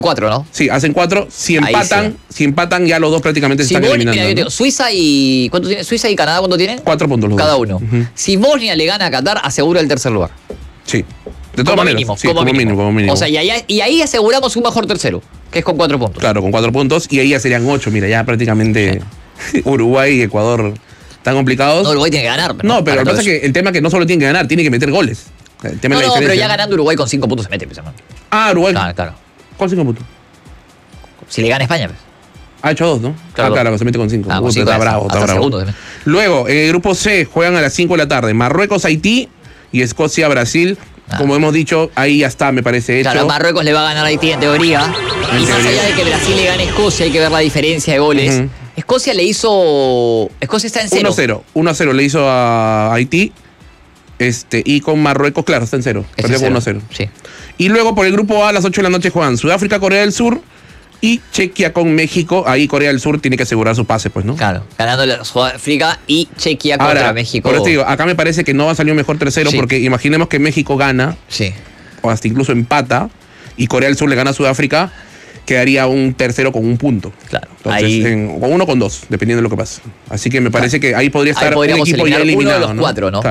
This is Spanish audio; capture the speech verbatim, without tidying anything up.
Cuatro, ¿no? Sí, hacen cuatro. Si empatan, sí. si empatan ya los dos prácticamente se si están Bosnia, eliminando. mira, ¿no? Suiza y ¿cuánto tiene? Suiza y Canadá, ¿cuánto tienen? Cuatro puntos los Cada dos. uno. Uh-huh. Si Bosnia le gana a Qatar, asegura el tercer lugar. Sí. De todas como maneras. Mínimo, sí, como, como, mínimo. mínimo, como mínimo. O sea, y ahí, y ahí aseguramos un mejor tercero, que es con cuatro puntos. Claro, con cuatro puntos. Y ahí ya serían ocho. Mira, ya prácticamente sí. Uruguay y Ecuador están complicados. No, Uruguay tiene que ganar. No, no pero lo que pasa es que el tema es que no solo tiene que ganar, tiene que meter goles. El tema no, es la no, diferencia. pero ya ganando Uruguay con cinco puntos se mete, pues, hermano. Ah, Uruguay. Claro, claro. ¿Cuál cinco puntos? Si le gana España, pues. Ha hecho dos, ¿no? Claro, ah, claro, se mete con cinco. Ah, con Uy, cinco está hasta, bravo, está hasta bravo. Segundo, luego, en el grupo C juegan a las cinco de la tarde. Marruecos, Haití y Escocia, Brasil. Ah. Como hemos dicho, ahí ya está, me parece hecho. Claro, Marruecos le va a ganar a Haití en teoría. En y teoría. Más allá de que Brasil le gane a Escocia, hay que ver la diferencia de goles. Uh-huh. Escocia le hizo... Escocia está en cero. uno a cero. uno a cero le hizo a Haití. Este, y con Marruecos, claro, está en cero. Perdió con uno a cero. Sí. Y luego por el grupo A a las ocho de la noche juegan Sudáfrica, Corea del Sur y Chequia con México. Ahí Corea del Sur tiene que asegurar su pase, pues, ¿no? Claro, ganando la Sudáfrica y Chequia contra Ahora, México. Por eso digo, acá me parece que no va a salir un mejor tercero, sí. porque imaginemos que México gana, sí. o hasta incluso empata, y Corea del Sur le gana a Sudáfrica, quedaría un tercero con un punto. Claro. Entonces, ahí... en, con uno con dos, dependiendo de lo que pase. Así que me parece claro. que ahí podría estar ahí un equipo ya eliminado. Uno de los ¿no? cuatro, ¿no? Claro.